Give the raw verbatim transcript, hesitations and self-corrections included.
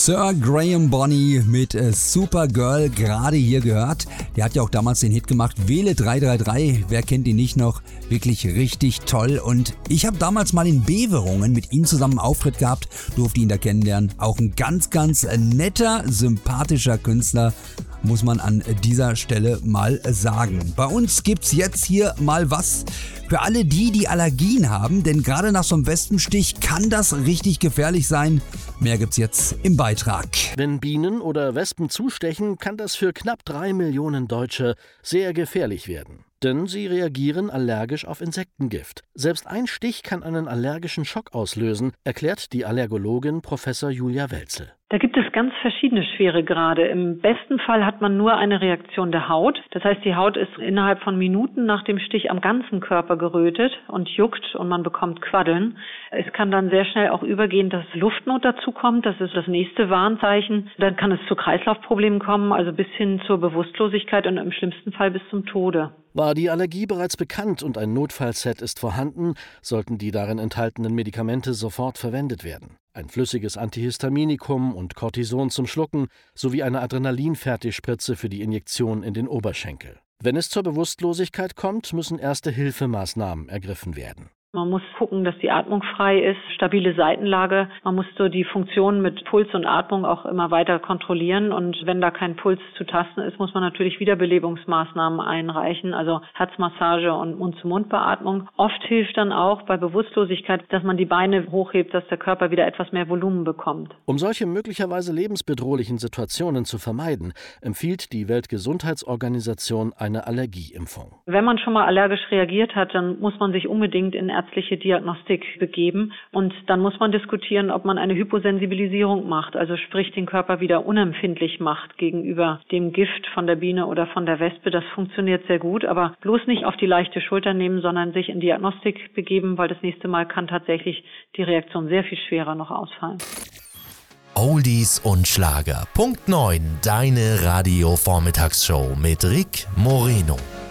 Sir Graham Bonney mit äh, Supergirl gerade hier gehört. Der hat ja auch damals den Hit gemacht, Wähle drei drei drei. Wer kennt ihn nicht noch? Wirklich richtig toll. Und ich habe damals mal in Beverungen mit ihm zusammen einen Auftritt gehabt, durfte ihn da kennenlernen. Auch ein ganz, ganz netter, sympathischer Künstler, muss man an dieser Stelle mal sagen. Bei uns gibt's jetzt hier mal was für alle die, die Allergien haben, denn gerade nach so einem Wespenstich kann das richtig gefährlich sein. Mehr gibt's jetzt im Beitrag. Wenn Bienen oder Wespen zustechen, kann das für knapp drei Millionen Deutsche sehr gefährlich werden. Denn sie reagieren allergisch auf Insektengift. Selbst ein Stich kann einen allergischen Schock auslösen, erklärt die Allergologin Professor Julia Welzel. Da gibt es ganz verschiedene Schweregrade. Im besten Fall hat man nur eine Reaktion der Haut. Das heißt, die Haut ist innerhalb von Minuten nach dem Stich am ganzen Körper gerötet und juckt und man bekommt Quaddeln. Es kann dann sehr schnell auch übergehen, dass Luftnot dazu kommt. Das ist das nächste Warnzeichen. Dann kann es zu Kreislaufproblemen kommen, also bis hin zur Bewusstlosigkeit und im schlimmsten Fall bis zum Tode. War die Allergie bereits bekannt und ein Notfallset ist vorhanden, sollten die darin enthaltenen Medikamente sofort verwendet werden. Ein flüssiges Antihistaminikum und Cortison zum Schlucken sowie eine Adrenalin-Fertigspritze für die Injektion in den Oberschenkel. Wenn es zur Bewusstlosigkeit kommt, müssen Erste-Hilfemaßnahmen ergriffen werden. Man muss gucken, dass die Atmung frei ist, stabile Seitenlage. Man muss so die Funktion mit Puls und Atmung auch immer weiter kontrollieren. Und wenn da kein Puls zu tasten ist, muss man natürlich Wiederbelebungsmaßnahmen einreichen, also Herzmassage und Mund-zu-Mund-Beatmung. Oft hilft dann auch bei Bewusstlosigkeit, dass man die Beine hochhebt, dass der Körper wieder etwas mehr Volumen bekommt. Um solche möglicherweise lebensbedrohlichen Situationen zu vermeiden, empfiehlt die Weltgesundheitsorganisation eine Allergieimpfung. Wenn man schon mal allergisch reagiert hat, dann muss man sich unbedingt in ärztliche Diagnostik begeben und dann muss man diskutieren, ob man eine Hyposensibilisierung macht, also sprich den Körper wieder unempfindlich macht gegenüber dem Gift von der Biene oder von der Wespe. Das funktioniert sehr gut, aber bloß nicht auf die leichte Schulter nehmen, sondern sich in Diagnostik begeben, weil das nächste Mal kann tatsächlich die Reaktion sehr viel schwerer noch ausfallen. Oldies und Schlager. Punkt neun, deine Radio-Vormittagsshow mit Rick Moreno.